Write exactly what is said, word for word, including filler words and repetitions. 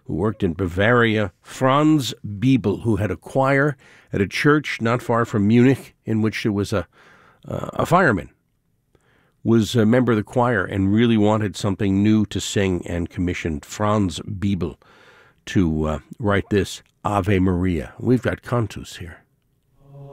who worked in Bavaria. Franz Biebel, who had a choir at a church not far from Munich, in which there was a, uh, a fireman, was a member of the choir and really wanted something new to sing, and commissioned Franz Biebel to uh, write this Ave Maria. We've got cantus here.